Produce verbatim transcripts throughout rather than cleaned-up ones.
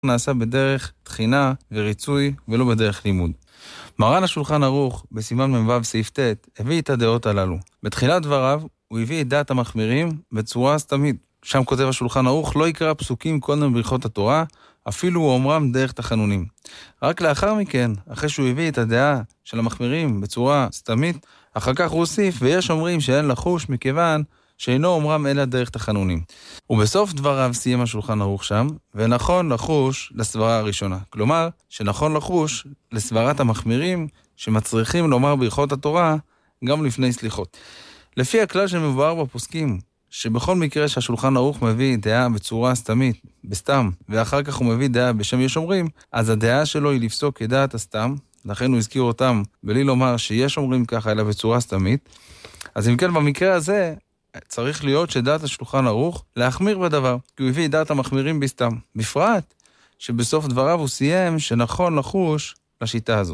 נעשה בדרך תחינה וריצוי ולא בדרך לימוד. מרן השולחן ערוך בסימן ממבב סעיף ט' הביא את הדעות הללו. בתחילת דבריו הוא הביא את דעת המחמירים בצורה סתמית. שם כותב השולחן ערוך לא יקרא פסוקים קודם ברכות התורה, אפילו הוא אומרם דרך תחנונים. רק לאחר מכן, אחרי שהוא הביא את הדעה של המחמירים בצורה סתמית, אחר כך הוא הוסיף, ויש אומרים שאין לחוש מכיוון שאינו אומרם אלא דרך תחנונים. ובסוף דבריו סיים השולחן ערוך שם, ונכון לחוש לסברה הראשונה. כלומר, שנכון לחוש לסברת המחמירים שמצריכים לומר ברכות התורה גם לפני סליחות. לפי הכלל שמבואר בפוסקים, שבכל מקרה שהשולחן ערוך מביא דעה בצורה סתמית, בסתם, ואחר כך הוא מביא דעה בשם יש אומרים, אז הדעה שלו היא לפסוק כדעת הסתם, לכן הוא הזכיר אותם בלי לומר שיש אומרים ככה אלא בצורה סתמית. אז אם כן, במקרה הזה צריך להיות שדעת השולחן ערוך להחמיר בדבר, כי הוא הביא דעת המחמירים בסתם. בפרט שבסוף דבריו הוא סיים שנכון לחוש לשיטה הזאת.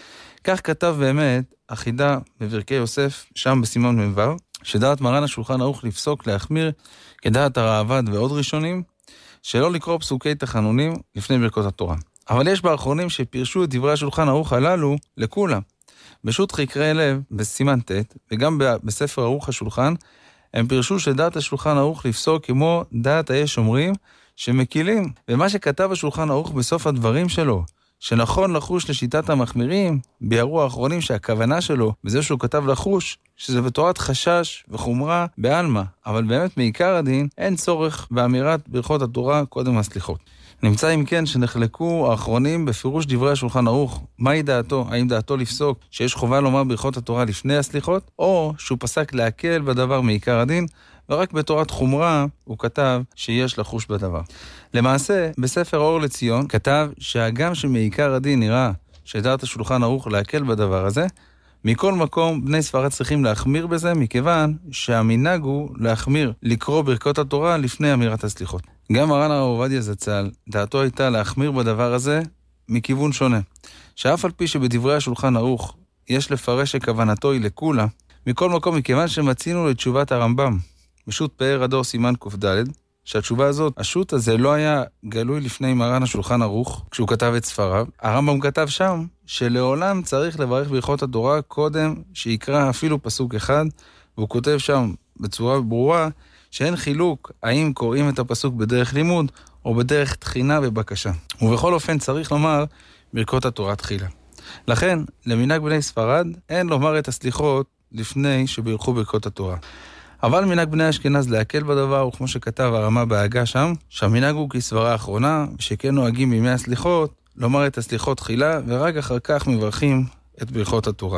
כך כתב באמת אחידה בברכי יוסף שם בסימן ממבב, שדעת מרן השולחן ערוך לפסוק להחמיר כדעת הרעב"ד ועוד ראשונים, שלא לקרוא פסוקי תחנונים לפני ברכות התורה. אבל יש באחרונים שפירשו את דברי השולחן ערוך הללו לכולם. בשו"ת חקרי לב בסימן ט' וגם בספר ערוך השולחן, הם פירשו שדעת השולחן ערוך לפסוק כמו דעת היש אומרים שמקילים. ומה שכתב השולחן ערוך בסוף הדברים שלו, שנכון לחוש לשיטת המחמירים, ביארו האחרונים שהכוונה שלו, בזה שהוא כתב לחוש, שזה בתורת חשש וחומרה בעלמא, אבל באמת מעיקר הדין אין צורך באמירת ברכות התורה קודם הסליחות. נמצא אם כן שנחלקו האחרונים בפירוש דברי השולחן ערוך, מהי דעתו, האם דעתו לפסוק שיש חובה לומר ברכות התורה לפני הסליחות, או שהוא פסק להקל בדבר מעיקר הדין, ורק בתורת חומרה הוא כתב שיש לחוש בדבר. למעשה, בספר אור לציון כתב שהגם שמעיקר הדין נראה שדעת השולחן ערוך להקל בדבר הזה, מכל מקום בני ספרד צריכים להחמיר בזה, מכיוון שהמנהג הוא להחמיר, לקרוא ברכות התורה לפני אמירת הסליחות. גם מרן הרב עובדיה זצ"ל, דעתו הייתה להחמיר בדבר הזה מכיוון שונה. שאף על פי שבדברי השולחן ערוך יש לפרש שכוונתו היא לכולה, מכל מקום מכיוון שמצינו לתשובת הרמב"ם, בשו"ת פאר הדור סימן ק"ד, שהתשובה הזאת, השו"ת הזה לא היה גלוי לפני מרן השולחן ערוך, כשהוא כתב את ספריו. הרמב"ם כתב שם שלעולם צריך לברך ברכות התורה קודם שיקרא אפילו פסוק אחד, והוא כותב שם בצורה ברורה שאין חילוק האם קוראים את הפסוק בדרך לימוד או בדרך תחינה ובקשה. ובכל אופן צריך לומר ברכות התורה תחילה. לכן, למנהג בני ספרד אין לומר את הסליחות לפני שברכו ברכות התורה. אבל מנהג בני אשכנז להקל בדבר, וכמו שכתב הרמה בהגה שם, שהמנהג הוא כסברה האחרונה, שכן נוהגים בימי הסליחות, לומר את הסליחות תחילה, ורק אחר כך מברכים את ברכות התורה.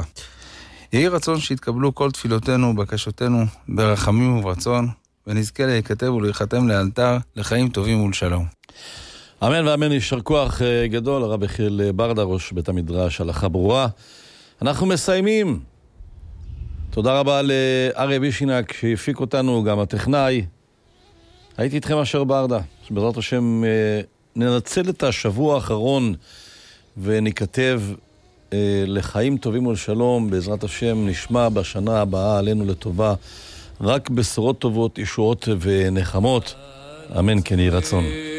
יהי רצון שיתקבלו כל תפילותינו ובקשותינו ברחמים וברצון, ונזכה להיכתב ולהיחתם לאלתר לחיים טובים ולשלום. אמן ואמן. יישר כוח גדול הרב יחיאל ברדה, ראש בית המדרש הלכה ברורה. אנחנו מסיימים. תודה רבה לאריה בישינק שהפיק אותנו, גם הטכנאי. הייתי איתכם אשר ברדה. בעזרת השם ננצל את השבוע האחרון וניכתב לחיים טובים ולשלום. בעזרת השם נשמע בשנה הבאה עלינו לטובה רק בשורות טובות, ישועות ונחמות. אמן כן יהי רצון.